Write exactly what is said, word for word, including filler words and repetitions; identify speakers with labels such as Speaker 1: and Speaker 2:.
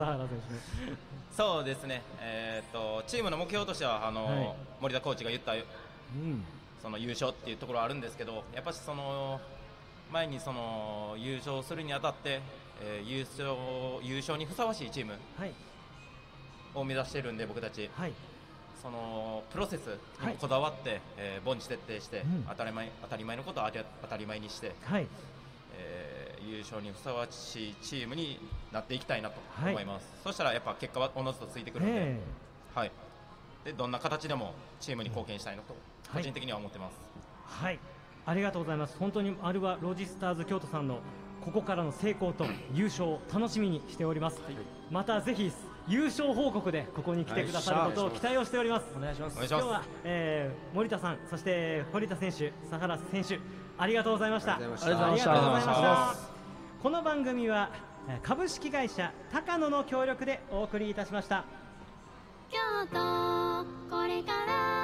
Speaker 1: 原選手。
Speaker 2: そうですね、えー、とチームの目標としてはあの、はい、森田コーチが言った、うん、その優勝っていうところはあるんですけど、やっぱりその前にその優勝するにあたって、えー、優勝優勝にふさわしいチームを目指しているんで、僕たち、はい、そのプロセスにこだわって、はい、えー、凡事徹底して、うん、当たり前当たり前のことを当たり前にして、はい、えー、優勝にふさわしいチームになっていきたいなと思います、はい、そしたらやっぱ結果はおのずとついてくるので、はい、でどんな形でもチームに貢献したいなと個人的には思ってます。
Speaker 1: はい、はい、ありがとうございます。本当にアルバロジスターズ京都さんのここからの成功と優勝を楽しみにしております、はい、またぜひ優勝報告でここに来てくださることを期待をしております。
Speaker 3: お願いします。
Speaker 1: 今日は、えー、森田さん、そして堀田選手、佐原選手、ありがとうございました。ありがとうございました。この番組は株式会社高野の協力でお送りいたしました。
Speaker 4: 京都これから